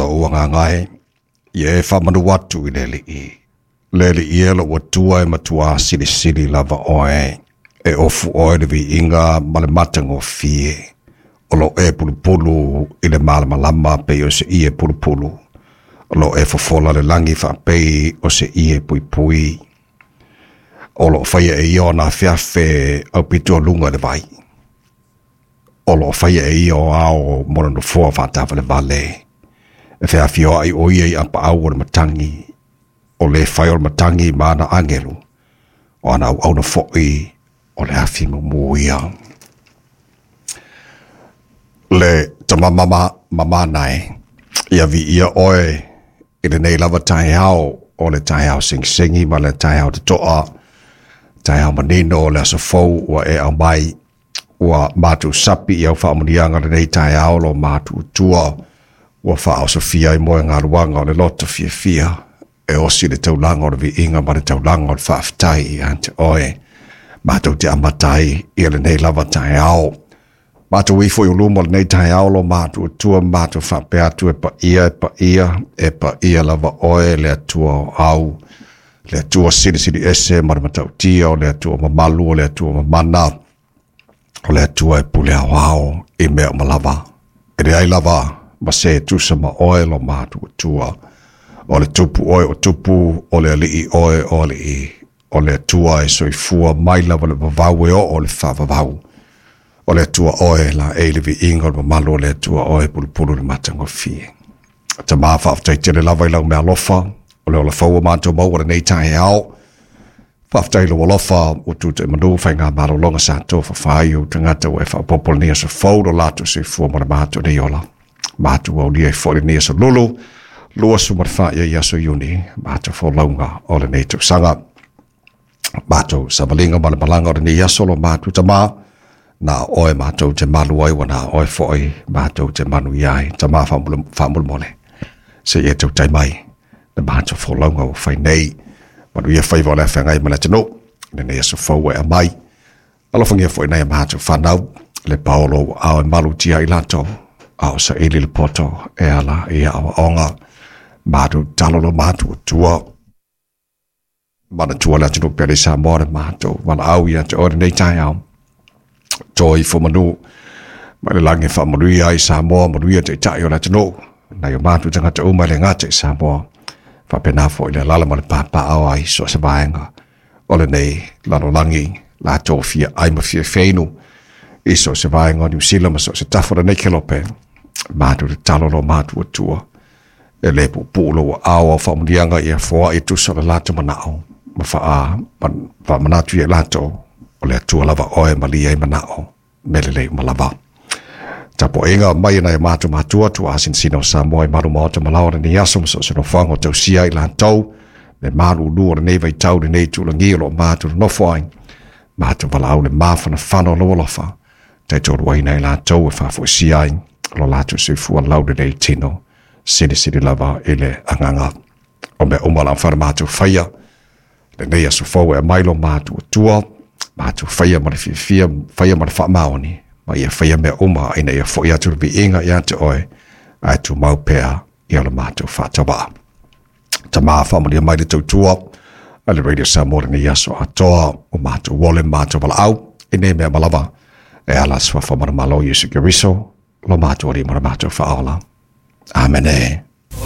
lo wanga ngai ye fa manu watu leli i lo watua e matua sili lava oe e ofu oe le vi inga male matango fie o lo e pulu i le malama pe o se i e pulu o lo e fofola le langi fa pe o se i e pui o lo faya e io na fiafe au pito lunga le vai o lo faya e io ao mona no fua fatava le vale e fea fio ai oi e apa au o matangi o le fai o matangi mana angelu o ana au na foi o le afi muia le tama mama nai ia vi ia oe i le nei lava tai hao o le tai hao singi ma le tai hao te toa tai hao manino o le aso fau ua e au mai ua matu sapi i au wha amunianga le nei tai hao lo matu tua ua wha au sofia i moe ngā ruanga o le loto fia e osi le taulanga o le vi inga ma le taulanga o le whaafitai i ante oe matu te amatai i le nei lava tai hao matu wifo i uluma le nei tai hao lo matu tua matu whapea tu e pa ia lava oe le atua au le atua sili ese ma le matau tia o le atua mamalu o le atua mamana o le atua e pule hao i mea malava e le ai lava ma se tusa ma oe lo matu atua o le tupu oe o tupu o le alii oe o le i o le atua e soifua mai lava le vavau e o le whavavau o le atua oe la e le vi inga o le mamalu o le atua oe pulu le matango fie ta maa whaftai tele lava i lau mea lofa o le ola faua mātou mau o le nei tae au whaftai lo lofa o tuta e manu whai ngā maro longa sa tō whawhai o tangata o e whapopol nia sa fau do lato se fua mara mātou nei ola mātou au lia e fōre nia sa lulu lua su marwha ia so yuni mātou fō launga o le nei sanga mātou sa malinga ma le malanga o le nei aso lo mātou ta maa na oe mātou te malu ai wana oe fōi mātou te manu iai ta maa whamul mole se e tau tai mai na mātou fō launga o whai nei manu ia whai wale whangai mana tino ne nei aso fōu e a mai alofangia fōi nei a mātou whanau le paolo au e malu tia i lato au sa ili le poto e ala i awa onga mātou talolo mātou tua mana tua la tino pere sa mōre mātou wala au ia te ore nei tai au toi fo manu ma le lange fa manui ai sa mo manui te tai o la tino na yo mātou tangata o mai le ngate sa mo fa pena fo le lala ma le papa au ai so se vaenga o le nei lano langi la tofia ai ma fia feinu iso se vaenga ni usila ma so se tafora nei kelope mātou le talo lo mātou tua e le pulo au fa mundianga ia fo e tu so la lato manao ma fa manatu ia lato o le atua lava oe malia i manao melele malava tapo inga mai na mātou matua tu asin sino sa moe maru maota malaora ni asom so se no whango tau sia i lan tau le maru lua nei vai tau le nei tu langi lo mātou no fwain mātou walau le mawhana whano lo lofa te toru ai nei lan tau e whafo sia i lo latu se fua lau le nei tino sini lava ele anganga o me umala whara mātou whaia le nei aso fau e mailo mātou tua mātou whaia mara fia whaia mara wha maoni ma ia whaia mea uma ina ia fo ia turu bi inga ia te oe ai tu mau pēa ia le mātou whātawa ta maa whamari mai le tautua ale radio Samoa ni yaso atoa o mātou wole mātou wala au ine mea malawa e alas wa whamara malo Yesu Kiriso lo mātou ori mara mātou whaala Amen.